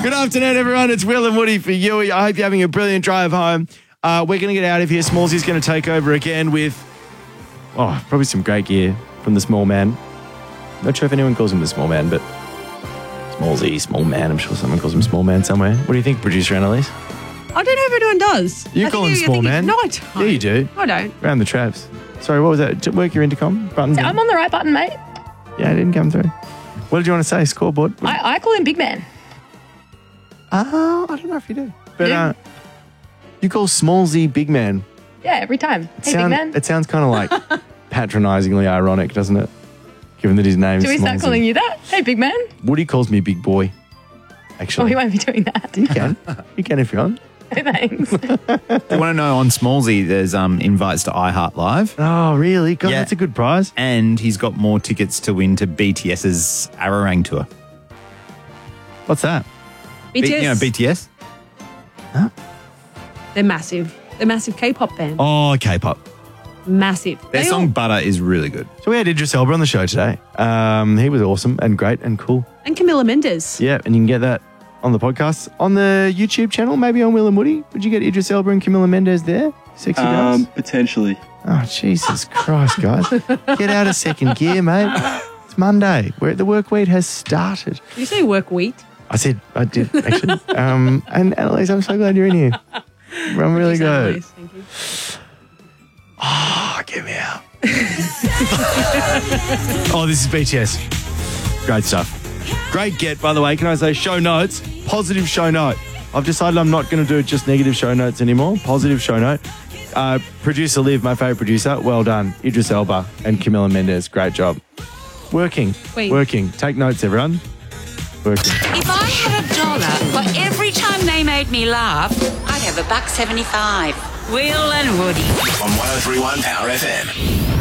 Good afternoon, everyone. It's Will and Woody for you. I hope you're having a brilliant drive home. We're going to get out of here. Smallsy's going to take over again with, probably some great gear from the small man. Not sure if anyone calls him the small man, but Smallsy, small man. I'm sure someone calls him small man somewhere. What do you think, producer Annalise? I don't know if anyone does. You call him small man? No, I don't. Yeah, you do. I don't. Around the traps. Sorry, what was that? Work your intercom button. I'm on the right button, mate. Yeah, it didn't come through. What did you want to say? Scoreboard? I call him Big Man. I don't know if you do. But you call Smallsy Big Man. Yeah, every time. Hey, Big Man. It sounds kind of like patronisingly ironic, doesn't it? Given that his name's Should we start Smallsy. calling you that? Hey, Big Man. Woody calls me Big Boy, actually. Oh, he won't be doing that. You can. You can if you want. Thanks. You want to know on Smallsy, there's invites to iHeart Live. Oh, really? God, Yeah. that's a good prize. And he's got more tickets to win to BTS's Ararang tour. What's that? BTS. You know BTS? They're massive. They're massive K-pop band. Oh, K-pop. Massive. Their They song all- Butter is really good. So we had Idris Elba on the show today. He was awesome and great and cool. and Camilla Mendes. Yeah, and you can get that on the podcast. On the YouTube channel, maybe on Will and Woody. Would you get Idris Elba and Camilla Mendes there? Sexy girls? Potentially. Oh, Jesus Christ, guys. Get out of second gear, mate. It's Monday. The work week has started. Did you say work wheat? I did, actually. And Annalise, I'm so glad you're in here. I'm really good. Nice, thank you. Oh, get me out. Oh, this is BTS. Great stuff. Great get, by the way. Can I say show notes? Positive show note. I've decided I'm not going to do just negative show notes anymore. Positive show note. Producer Liv, my favourite producer, well done. Idris Elba and Camilla Mendes, great job. Working. Wait. Working. Take notes, everyone. Working. If I had $1 for every time they made me laugh, I'd have $1.75. Will and Woody. On 103.1 Power FM.